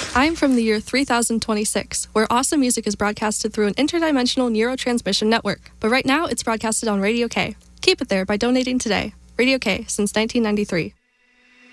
I'm from the year 3026, where awesome music is broadcasted through an interdimensional neurotransmission network. But right now, it's broadcasted on Radio K. Keep it there by donating today. Radio K, since 1993.